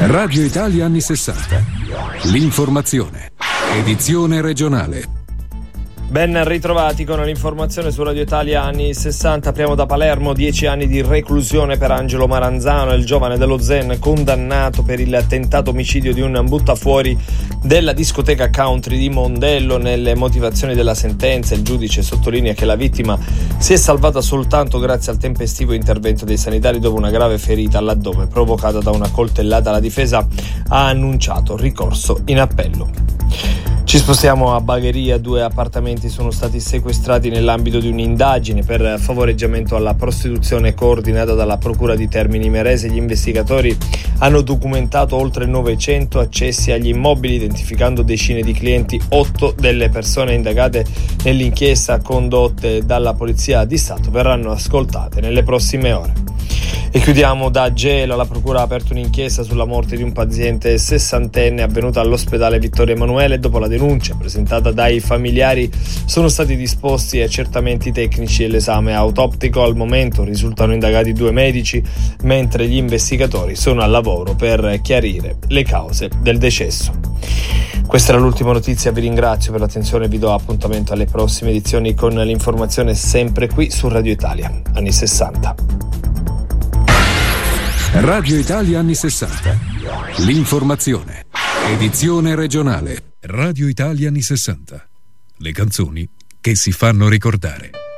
Radio Italia anni 60. L'informazione. Edizione regionale. Ben ritrovati con l'informazione su Radio Italia anni 60. Apriamo da Palermo. 10 anni di reclusione per Angelo Maranzano, il giovane dello Zen condannato per il tentato omicidio di un buttafuori della discoteca country di Mondello. Nelle motivazioni della sentenza il giudice sottolinea che la vittima si è salvata soltanto grazie al tempestivo intervento dei sanitari dopo una grave ferita all'addome provocata da una coltellata. La difesa ha annunciato ricorso in appello. Ci spostiamo a Bagheria. 2 appartamenti sono stati sequestrati nell'ambito di un'indagine per favoreggiamento alla prostituzione coordinata dalla Procura di Termini Imerese. Gli investigatori hanno documentato oltre 900 accessi agli immobili, identificando decine di clienti. 8 delle persone indagate nell'inchiesta condotte dalla Polizia di Stato verranno ascoltate nelle prossime ore. E chiudiamo da Gela. La Procura ha aperto un'inchiesta sulla morte di un paziente 60enne avvenuta all'ospedale Vittorio Emanuele. Dopo la denuncia presentata dai familiari sono stati disposti accertamenti tecnici e l'esame autoptico. Al momento risultano indagati 2 medici, mentre gli investigatori sono al lavoro per chiarire le cause del decesso. Questa era l'ultima notizia, vi ringrazio per l'attenzione e vi do appuntamento alle prossime edizioni con l'informazione sempre qui su Radio Italia anni 60. Radio Italia anni 60. L'informazione. Edizione regionale. Radio Italia anni 60. Le canzoni che si fanno ricordare.